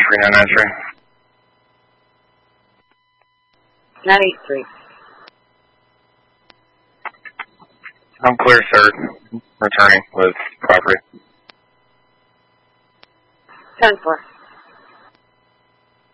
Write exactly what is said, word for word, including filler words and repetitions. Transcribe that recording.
three nine nine three. nine eight three. I'm clear, sir. Returning with property. ten four.